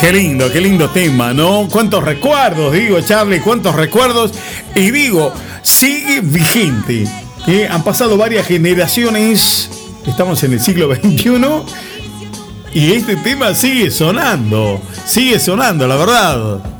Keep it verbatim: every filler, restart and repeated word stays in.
Qué lindo, qué lindo tema, ¿no? Cuántos recuerdos, digo, Charlie, cuántos recuerdos. Y digo, sigue vigente. ¿eh? Han pasado varias generaciones, estamos en el siglo veintiuno, y este tema sigue sonando, sigue sonando, la verdad.